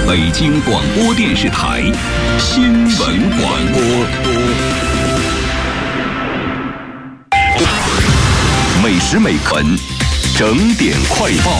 北京广播电视台新闻广播。每时每刻整点快报。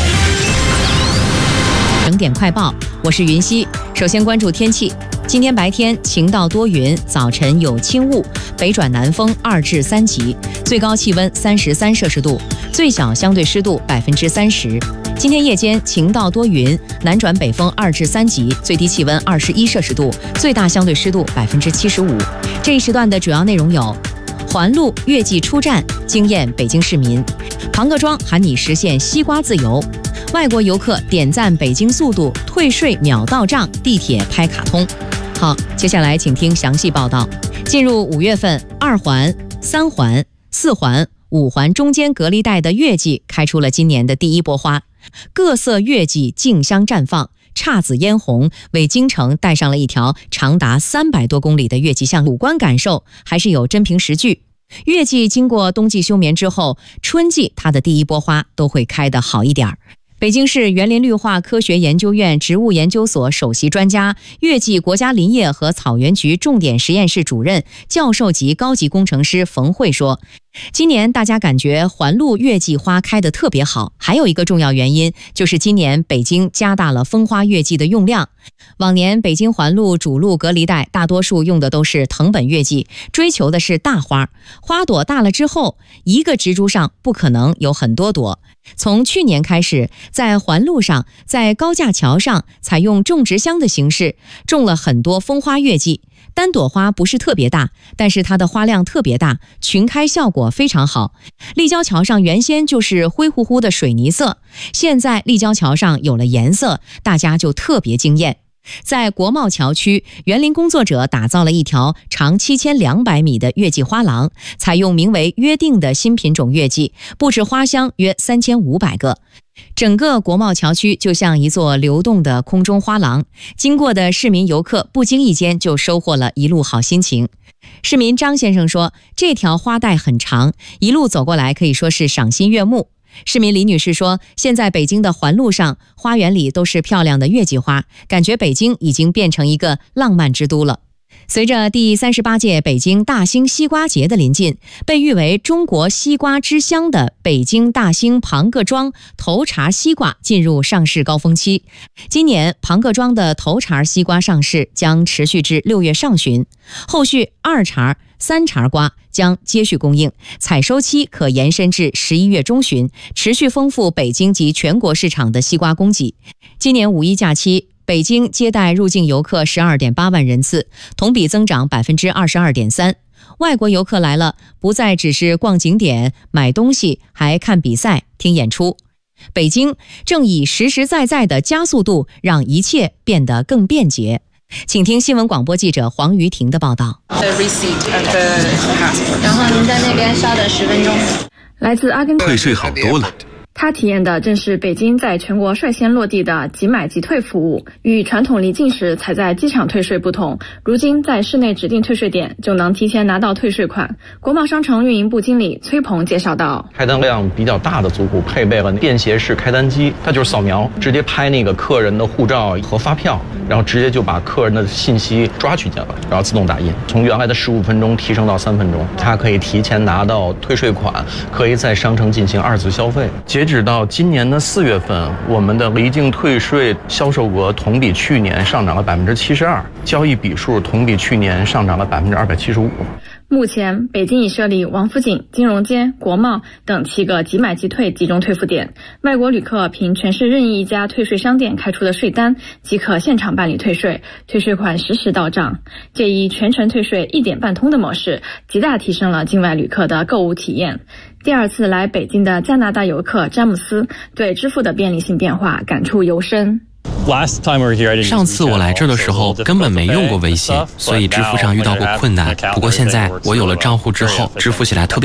整点快报，我是云溪。首先关注天气。今天白天晴到多云，早晨有轻雾，北转南风2至3级，最高气温33摄氏度，最小相对湿度30%。今天夜间晴到多云，南转北风2至3级，最低气温21摄氏度，最大相对湿度75%。这一时段的主要内容有：环路月季出站，惊艳北京市民；庞各庄喊你实现西瓜自由；外国游客点赞北京速度，退税秒到账，地铁拍卡通。好，接下来请听详细报道。进入5月份，2环、3环、4环、5环中间隔离带的月季开出了今年的第一波花，各色月季竞相绽放，姹紫嫣红，为京城带上了一条长达300多公里的月季巷。主观感受还是有真凭实据。月季经过冬季休眠之后，春季它的第一波花都会开得好一点。北京市园林绿化科学研究院植物研究所首席专家、月季国家林业和草原局重点实验室主任、教授级高级工程师冯慧说，今年大家感觉环路月季花开得特别好，还有一个重要原因就是今年北京加大了风花月季的用量。往年北京环路主路隔离带大多数用的都是藤本月季，追求的是大花，花朵大了之后，一个植株上不可能有很多朵。从去年开始，在环路上，在高架桥上采用种植箱的形式种了很多风花月季，单朵花不是特别大，但是它的花量特别大，群开效果非常好。立交桥上原先就是灰乎乎的水泥色，现在立交桥上有了颜色，大家就特别惊艳。在国贸桥区，园林工作者打造了一条长7200米的月季花廊，采用名为约定的新品种月季，布置花箱约3500个。整个国贸桥区就像一座流动的空中花廊，经过的市民游客不经意间就收获了一路好心情。市民张先生说，这条花带很长，一路走过来可以说是赏心悦目。市民李女士说，现在北京的环路上，花园里都是漂亮的月季花，感觉北京已经变成一个浪漫之都了。随着第38届北京大兴西瓜节的临近，被誉为中国西瓜之乡的北京大兴庞各庄头茬西瓜进入上市高峰期。今年庞各庄的头茬西瓜上市将持续至6月上旬，后续2茬、3茬瓜将接续供应，采收期可延伸至11月中旬，持续丰富北京及全国市场的西瓜供给。今年5一假期，北京接待入境游客12.8万人次，同比增长22.3%。外国游客来了，不再只是逛景点、买东西，还看比赛、听演出。北京正以实实在在的加速度，让一切变得更便捷。请听新闻广播记者黄瑜婷的报道。 然后您在那边稍等10分钟。 来自阿根廷， 退税好多了。 他体验的正是北京在全国率先落地的即买即退服务，与传统离境时才在机场退税不同，如今在市内指定退税点就能提前拿到退税款。国贸商城运营部经理崔鹏介绍道， 开单量比较大的租户配备了便携式开单机，它就是扫描，直接拍那个客人的护照和发票，然后直接就把客人的信息抓取进来，然后自动打印，从原来的15分钟提升到3分钟。它可以提前拿到退税款，可以在商城进行2次消费。截止到今年的4月份，我们的离境退税销售额同比去年上涨了72%，交易笔数同比去年上涨了275%。 目前，北京已设立王府井、金融街、国贸等7个即买即退集中退付点。外国旅客凭全市任意一家退税商店开出的税单，即可现场办理退税，退税款实时到账。这一全程退税1点办通的模式，极大提升了境外旅客的购物体验。第2次来北京的加拿大游客詹姆斯对支付的便利性变化感触尤深。 上次我来这儿的时候根本没用过微信，所以支付上遇到过困难。不过现在我有了账户之后，支付起来特别